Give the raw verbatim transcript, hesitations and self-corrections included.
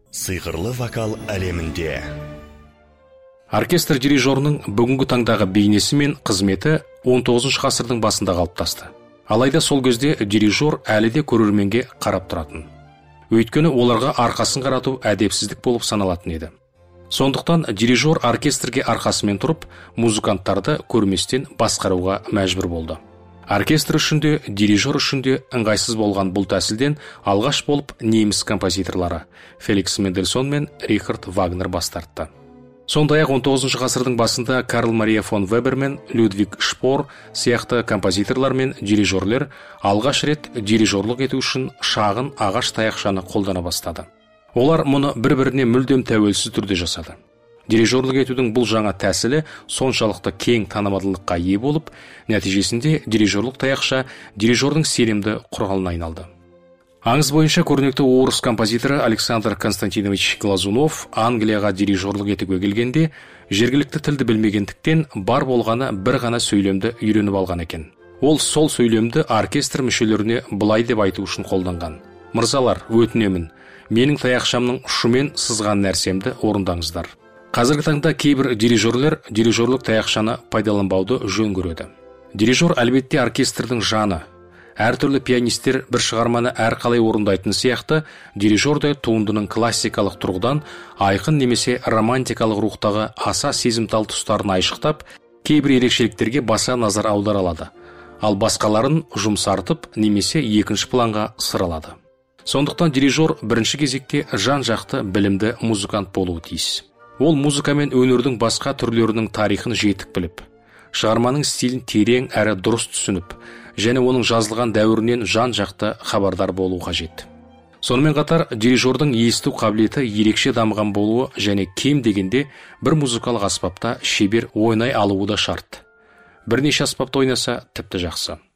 Сыйғырлы вокал әлемінде. Оркестр дирижерінің бүгінгі таңдағы бейнесі мен қызметі он тоғызыншы ғасырдың басында қалыптасты. Алайда сол кезде дирижер әлі де көрерменге қарап тұратын. Өйткені оларға арқасын қарату әдепсіздік болып саналатын еді. Сондықтан дирижер оркестрге арқасымен тұрып, музыканттарды көрместен басқаруға мәжбүр болды. Оркестр үшін де, дирижер үшін де ыңғайсыз болған бұл тәсілден алғаш болып неміс композиторлары Феликс Мендельсон мен Рихард Вагнер бас тартты. Сондай-ақ он тоғызыншы ғасырдың басында Карл Мария фон Вебер мен Людвиг Шпор сияқты композиторлар мен дирижерлер алғаш рет дирижерлік ету үшін шағын ағаш таяқшаны қолдана бастады. Олар мұны бір-біріне мүлдем тәуелсіз түрде жасады. Дирижерлік етудің бұл жаңа тәсілі соншалықты кең танымалдылыққа ие болып, нәтижесінде дирижерлік таяқша дирижердің сенімді құралына айналды. Аңыз бойынша көрнекті орыс композиторы Александр Константинович Глазунов Англияға дирижерлік етуге келгенде, жергілікті тілді білмегендіктен бар болғаны бір ғана сөйлемді үйреніп алған екен. Ол сол сөйлемді оркестр мүшелеріне былай деп айту үшін қолданған: "Мырзалар, өтінемін, менің таяқшамның ұшымен сызған нәрсемді орындаңыздар." Қазіргі таңда кейбір дирижерлер дирижерлік таяқшаны пайдаланбауды жөн көреді. Дирижер әлбетте оркестрдің жаны. Әртүрлі пианистер бір шығарманы әрқалай орындайтын сияқты, дирижер де туындының классикалық тұрғыдан айқын немесе романтикалық рухтағы аса сезімтал тұстарын айшықтап, кейбір ерекшеліктерге баса назар аудар алады, ал басқаларын жұмсартып немесе екінші планға сыралады. Сондықтан дирижер бірінші кезекте жан-жақты білімді музыкант болуы тиіс. Ол музыка мен өнердің басқа түрлерінің тарихын жетік біліп, шығарманың стилін терең әрі дұрыс түсініп, және оның жазылған дәуірінен жан-жақты хабардар болу қажет. Сонымен қатар дирижердің есту қабілеті ерекше дамыған болуы және кем дегенде бір музыкалық аспапта шебер ойнай алуы да шарт. Бірнеше аспапта ойнаса тіпті жақсы.